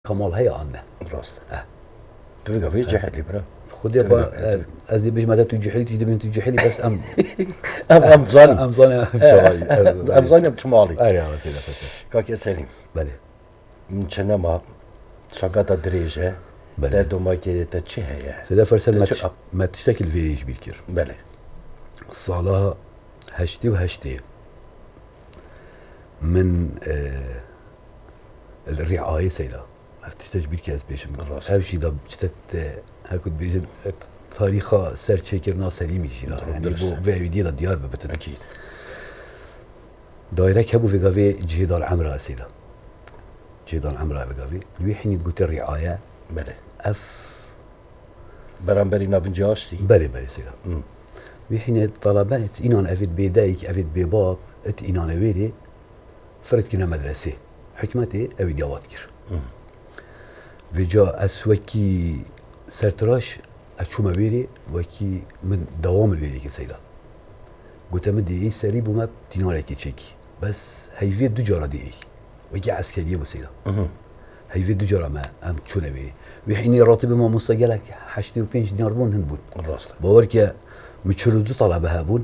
كمال هي عنه راست تبقى في جحلي برا خد يابا ازي بيج ما تجي حلي تجي تجي حلي بس ام ظني ام ظني ام ظني بتمالي اي يا سيدي فتح كاك سليم بله من شنما شقات دريجه بله دو ما كي تشي هي سيدي فرسل ما تشتكي الفيريج بيكر بله الصلاة هشتي وهشتي من الرعاية سيدا افتشتاج بيركي از بيشم هاو شي دا بجتت هاكد بيجن تاريخا سر چكرنا سليمي جينا يعني بو في دي ديار ببتن اكيد دايرك هبو في غافي جهاد العمرة سيدا جهاد العمرة بغافي لوي حين قلت الرعاية بله اف برانبري نافنجاشتي بله سيدا لوي حين الطلبات انان افيد بيدايك افيد بباب ات انان ويري فرد كنا مدرسة حكمتي اوي ديوات كير وجا اسوكي سرتراش اشوما ويري وكي من دوام الويري كي سيدا قلت مدي ايه سري بوما ديناري كي تشيكي بس هيفي دو جارة دي ايه وكي عسكرية بو سيدا هيفي دو جارة ما ام تشونا ويري ويحيني راتب ما مستقلك 85 دينار بون هند بون الراس باوركا متشردو طلبها بون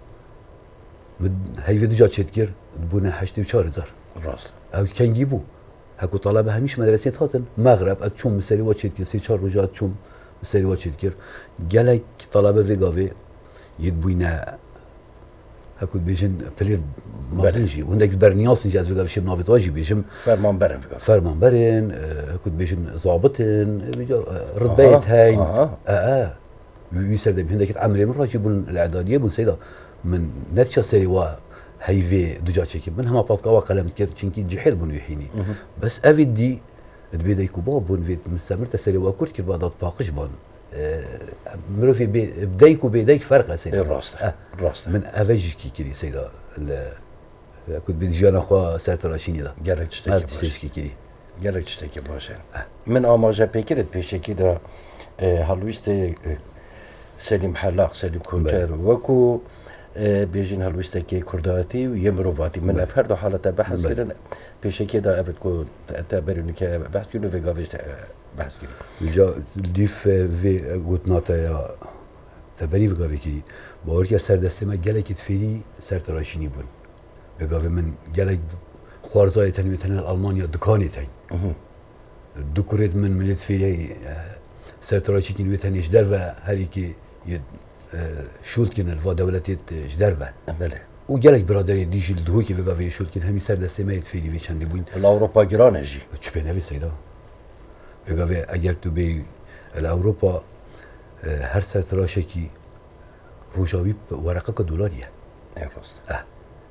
هيفي دو جارة تشيكير بونا 84 هزار الراس او كان جيبو هكو طلبه هميش مدرسة هاتن مغرب اتشوم مسري واتشيت كير 3 رجال تشوم مسري واتشيت كير جالك طلبه في غافي يدبوينا هكو بيجن بليد مازنجي وندك برنياس نجاز في غافي شي نافيتاجي بيجم فرمان برن فرمان برن هكو بيجن ضابطن رتبيت هاي ويسر دبي هندك تعمل من راجبون الاعداديه بون سيدا من نتشا سري وا هيفي دجا تشيكي من هما باتقوا قلم كير تشينكي جحيل بون يحيني بس افيد دي تبيدا يكوبا بون فيت مستمر تسري واكورت كي بعد باقش بون مروفي بدايك وبيدايك فرق سيدا الراس من افيج كي كيري سيدا كنت بدي انا خو ساتراشيني دا قالك تشتكي كيري قالك تشتكي باشا من اماجا بيكرت بيشكي دا هلويست سليم حلاق سليم كونجر وكو بيجين هالويستكي كرداتي ويمروفاتي من افرد حالته بحث كده بشكل ده ابد كو تعتبرني بحث كده في قافش بحث كده جا ديف في قطناتا يا تبري في قافي كده باورك سر دست ما جالك تفيري سر تراشيني بون بقافي من جالك خوارزاي تنوي تن المانيا دكاني تن دكوريت من ملت فيري سر تراشيني ويتنيش درفا هريكي شولكن الفا دولتي جدربه بله وجالك برادري ديجي الدهوكي في قافي شولكن همي سر دسته ما يتفيدي في چند بوين الاوروبا جران اجي چپه نوي سيدا في قافي اگر تو بي الاوروبا هر سر تراشكي روجاوي ورقه دولاريه راست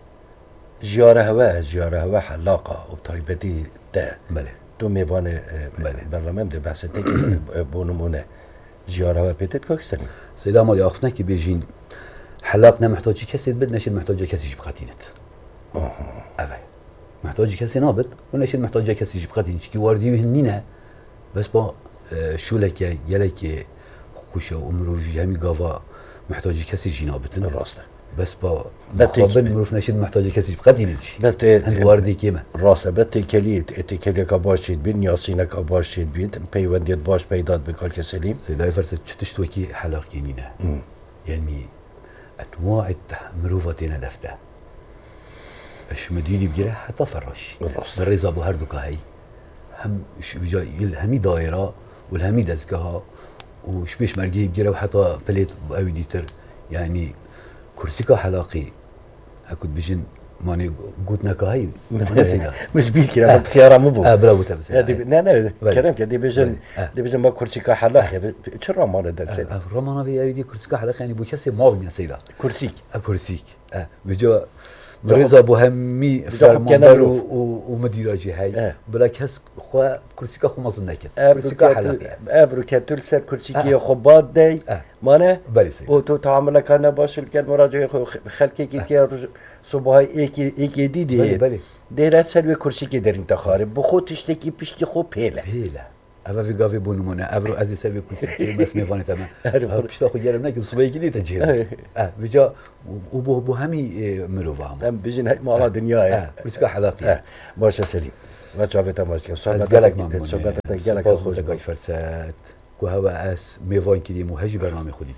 جياره هوا حلاقه وبطيبتي ده بله تو ميبان برلمان ده بحثتك بونمونه جياره هوا بيتت كوكسني سيدا مالي اخفنا كي بيجين حلاقنا محتاج كسي بد نشد محتاج كسي يجيب خاتينت افاي محتاج كسي نابت ونشد محتاج كسي يجيب خاتينت كي واردي هنينا بس با شو لك يلك خوشا عمرو جامي غافا محتاج كسي جنابت الراس بس با مقابل مروف نشد محتاج كسي يجيب خاتينت بس انت واردي كيما الراس بت كلي كباشيد بين ياسينك كباشيد بيت بيوديت باش بيداد بكل كسليم سيدا فرصه تشتوكي حلاق ينينا يعني انواع مروفتنا لفته اش مديني بجرا حتى فرش الرزا ابو هردوكا هي هم همي دايره والهمي دزكها وشبيش مرجي بجرا وحتى بليت او ديتر يعني كرسيكا حلاقي هكذا بيجن ماني قلتنا كهاي مش بيك يا بسياره مو بو بلا بوتبس هذه لا كلام كدي بيجن ما كرسيكا حلاقي شرا ما درسين رمانا في ايدي كرسيكا حلاقي يعني بو كسي ماغ يا سيدا كرسيك بيجا مريض ابو همي فرماندر ومديراجي هاي بلا كاس خو كرسيكا خو مازنكت كرسيكا حلاقي ابرو كتل سر كرسيكي خبات داي مانه بلي سيد وتو تعاملك انا باش المراجع خلكي كي صباحي ایکی دیدی دیرت سر کرسی که در انتخاب بخود تشتکی پیشتی خوب پیله اما في قافي بونمونه افرو ازي سبي كل بس ميفاني تمام باش تاخذ جرب ناكل صبايا كي تجي بجا وبو همي ملوفا بيجن هاي مع دنيا بس كحلاقي باشا سليم و جاوید ماشین از گلک ممنونه صحبت گلک سپاس خوش بوده فرصت که هوا از میوان کردیم و هجی برنامه خودی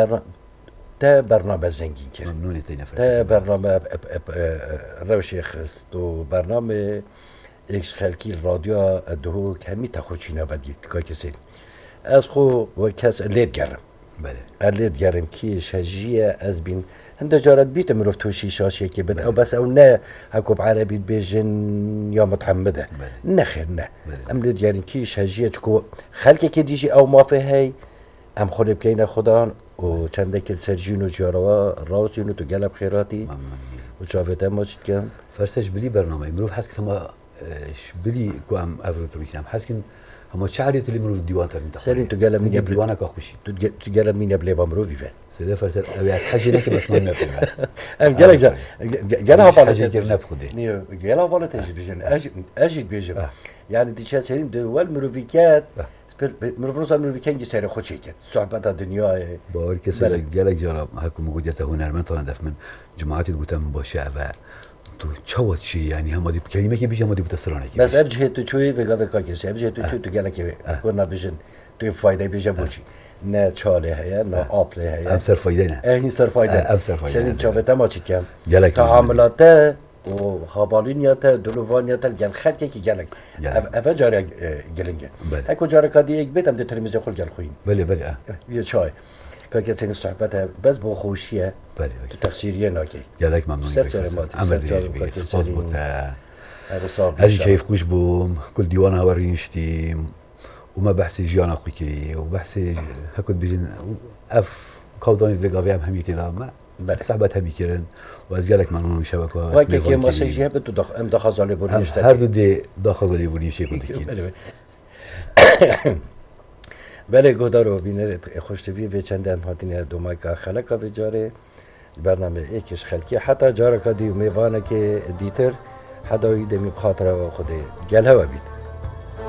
تا برنامه زنگین کرد ممنونه تینا تا فرصت برنامه روشی خست و برنامه ایکس خلکی رادیو دهو کمی تخوچینا بدید که کسی از خو و کس لید گرم بله لید گرم کی شجیه از بین هنده جارت بیت مروف توشی شاشی که بده او بس او نه هکوب عربی بیجن یا متحمده نه خیر نه ام لید گرم کی شجیه چکو خلکی که دیجی او مافه هی ام خود بکین خدان و چنده کل سرجین و جاروا راوزین و تو گلب خیراتی ممنونه و جاویده ماجد کم فرصتش بلی برنامه مروف حس که ما بلی کو ام افروتو میکنم حس که هما شعری تلی مروف دیوان تر منتخب سرین تو گلب مینه دیوانه که خوشی تو گلب مینه بلی بامروفی فن سیده فرصت اوی از حجی نکه بس من نفیمه ام گلک جا گلها حجی گر نبخوده نیو گلها والا تجید بیجن اجید بیجن یعنی دیچه سرین دول مروفیکت مروف نوزا مروفیکن گی سر خود چیکت صحبت دنیا باور کسی گلک جارا هکو مگودیت هنرمند تانه دف من جماعتی گوتم باشه و تو چوات چی یعنی هم دی کلمه که بیش هم دی بتسرانه کی بس ابجه تو چوی وگا وگا کسی ابجه تو چوی تو گلک کنا بیجن تو فایده بیجن بوچی نه چاله هیا نه آفله هیا ام سر فایده نه این سر فایده ام سر فایده سرین چاوته ما چی کم گلک تعاملات و خابالینیات دلوانیات گل خطی که گلک اول جاری گلنگه هکو جاری کادی یک بیتم ده تلمیزه خود گل خوین بله بله یه چای که سین صحبت بس با خوشیه بله تو تقصیریه ناکی گلک ممنون امر دیگه سپاس بوده هذه كيف خوش بوم كل ديوان هورينشتيم وما بحثي جيانا خوكي وبحثي هكذا بيجن اف كودوني فيغافي ام هميتي دام صحبت همي كيرن واز قالك ممنون شبكه وكي كي ما سيجي بتو دخ ام دخل زالي بوليش هر دو دي داخل زالي بوليش كنت كي بله گودارو بینرت خوشتوی و چند هم هاتین دومای که خلقا و جاره برنامه ایکش خلکی حتی جاره که دیو میوانه که دیتر حدایی دمی بخاطر خود گل هوا بید